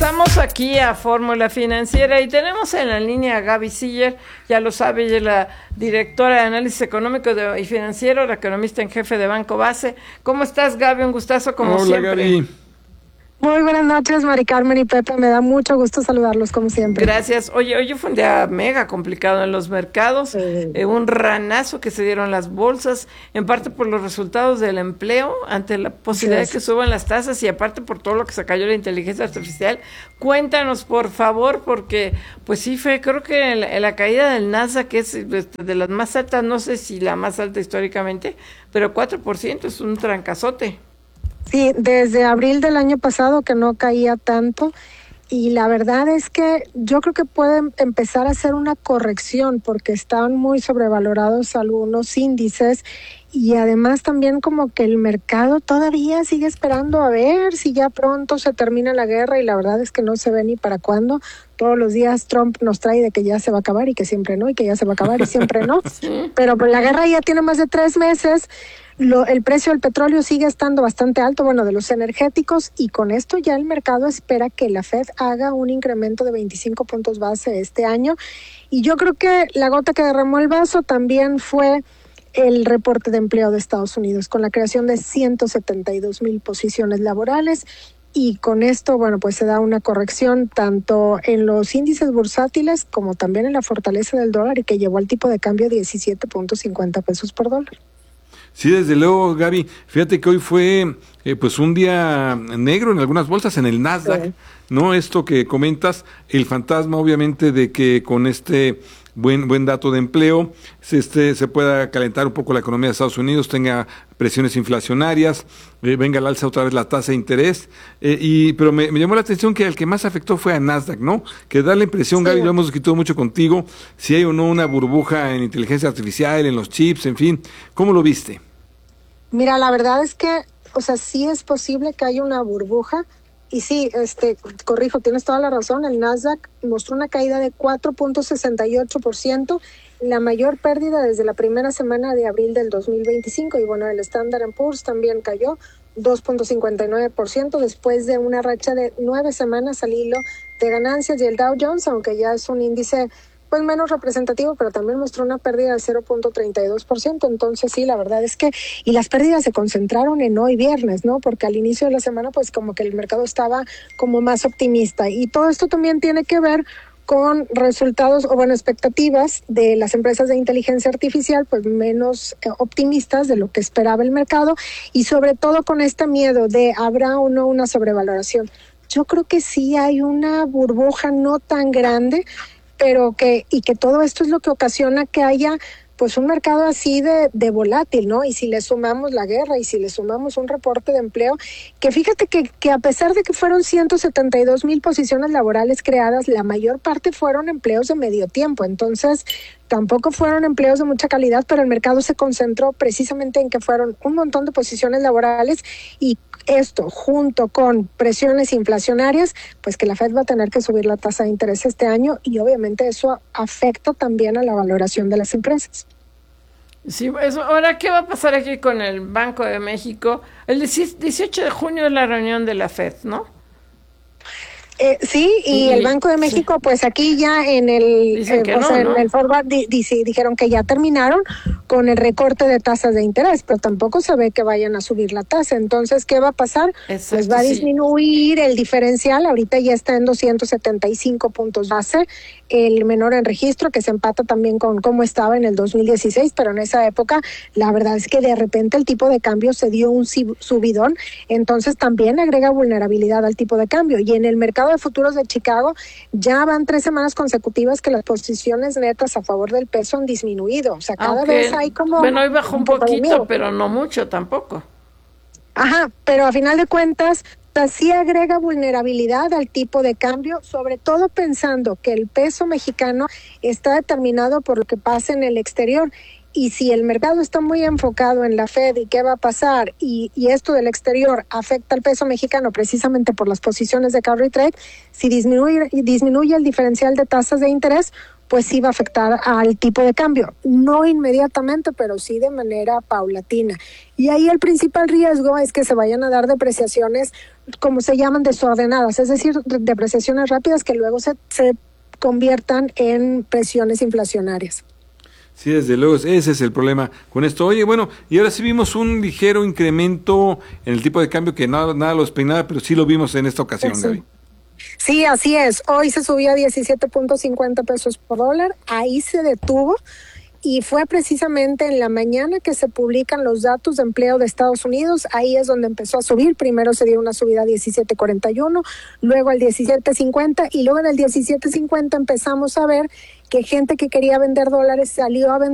Regresamos aquí a Fórmula Financiera y tenemos en la línea a Gaby Siller, ya lo sabe, ella es la directora de análisis económico y financiero, la economista en jefe de Banco Base. ¿Cómo estás, Gaby? Un gustazo como siempre. Hola, Gaby. Muy buenas noches, Mari Carmen y Pepe, me da mucho gusto saludarlos como siempre. Gracias. Hoy fue un día mega complicado en los mercados, sí. Un ranazo que se dieron las bolsas, en parte por los resultados del empleo, ante la posibilidad de que suban las tasas y aparte por todo lo que se cayó la inteligencia artificial. Cuéntanos, por favor, porque pues sí fue, creo que la caída del Nasdaq, que es de las más altas, no sé si la más alta históricamente, pero 4% es un trancazote. Sí, desde abril del año pasado que no caía tanto y la verdad es que yo creo que puede empezar a hacer una corrección porque están muy sobrevalorados algunos índices y además también como que el mercado todavía sigue esperando a ver si ya pronto se termina la guerra y la verdad es que no se ve ni para cuándo. Todos los días Trump nos trae de que ya se va a acabar y que siempre no, y que ya se va a acabar y siempre no. Pero pues la guerra ya tiene más de 3 meses. El precio del petróleo sigue estando bastante alto, bueno, de los energéticos, y con esto ya el mercado espera que la Fed haga un incremento de 25 puntos base este año. Y yo creo que la gota que derramó el vaso también fue el reporte de empleo de Estados Unidos, con la creación de 172,000 posiciones laborales. Y con esto, bueno, pues se da una corrección tanto en los índices bursátiles como también en la fortaleza del dólar y que llevó al tipo de cambio 17.50 pesos por dólar. Sí, desde luego, Gaby. Fíjate que hoy fue pues un día negro en algunas bolsas, en el Nasdaq, ¿no? Esto que comentas, el fantasma obviamente de que con este buen dato de empleo se pueda calentar un poco la economía de Estados Unidos, tenga presiones inflacionarias, venga al alza otra vez la tasa de interés, pero me llamó la atención que el que más afectó fue a Nasdaq, ¿no? Que da la impresión, sí. Gaby, lo hemos discutido mucho contigo, si hay o no una burbuja en inteligencia artificial, en los chips, en fin, ¿cómo lo viste? Mira, la verdad es que, o sea, sí es posible que haya una burbuja. Y sí, corrijo, tienes toda la razón, el Nasdaq mostró una caída de 4.68%, la mayor pérdida desde la primera semana de abril del 2025, y bueno, el Standard & Poor's también cayó 2.59% después de una racha de 9 semanas al hilo de ganancias, y el Dow Jones, aunque ya es un índice pues menos representativo, pero también mostró una pérdida de 0.32%, entonces sí, la verdad es que, y las pérdidas se concentraron en hoy viernes, ¿no? Porque al inicio de la semana pues como que el mercado estaba como más optimista, y todo esto también tiene que ver con resultados o bueno, expectativas de las empresas de inteligencia artificial pues menos optimistas de lo que esperaba el mercado, y sobre todo con este miedo de ¿habrá o no una sobrevaloración? Yo creo que sí hay una burbuja no tan grande, pero que todo esto es lo que ocasiona que haya pues un mercado así de volátil, ¿no? Y si le sumamos la guerra y si le sumamos un reporte de empleo, que fíjate que a pesar de que fueron 172,000 posiciones laborales creadas, la mayor parte fueron empleos de medio tiempo, entonces tampoco fueron empleos de mucha calidad, pero el mercado se concentró precisamente en que fueron un montón de posiciones laborales, y esto junto con presiones inflacionarias, pues que la Fed va a tener que subir la tasa de interés este año, y obviamente eso afecta también a la valoración de las empresas. Sí, eso. Ahora, ¿qué va a pasar aquí con el Banco de México? El 18 de junio es la reunión de la Fed, ¿no? Sí, y el Banco de México, pues aquí ya en el el forward dijeron que ya terminaron con el recorte de tasas de interés, pero tampoco se ve que vayan a subir la tasa. Entonces, ¿qué va a pasar? Exacto, pues va a disminuir el diferencial, ahorita ya está en 275 puntos base, el menor en registro, que se empata también con cómo estaba en el 2016, pero en esa época la verdad es que de repente el tipo de cambio se dio un subidón, entonces también agrega vulnerabilidad al tipo de cambio. Y en el mercado de futuros de Chicago ya van 3 semanas consecutivas que las posiciones netas a favor del peso han disminuido, o sea, cada vez hay como... Bueno, hoy bajó un poquito, pero no mucho tampoco. Ajá, pero a final de cuentas sí agrega vulnerabilidad al tipo de cambio, sobre todo pensando que el peso mexicano está determinado por lo que pasa en el exterior. Y si el mercado está muy enfocado en la Fed y qué va a pasar, y esto del exterior afecta al peso mexicano precisamente por las posiciones de carry trade, si disminuye el diferencial de tasas de interés, pues sí va a afectar al tipo de cambio. No inmediatamente, pero sí de manera paulatina. Y ahí el principal riesgo es que se vayan a dar depreciaciones como se llaman, desordenadas, es decir, depreciaciones rápidas que luego se conviertan en presiones inflacionarias. Sí, desde luego, ese es el problema con esto. Oye, bueno, y ahora sí vimos un ligero incremento en el tipo de cambio que nada lo despeinaba, pero sí lo vimos en esta ocasión, Sí. Gaby. Sí, así es. Hoy se subía a 17.50 pesos por dólar, ahí se detuvo. Y fue precisamente en la mañana que se publican los datos de empleo de Estados Unidos. Ahí es donde empezó a subir. Primero se dio una subida a 17.41, luego al 17.50 y luego en el 17.50 empezamos a ver que gente que quería vender dólares salió a vender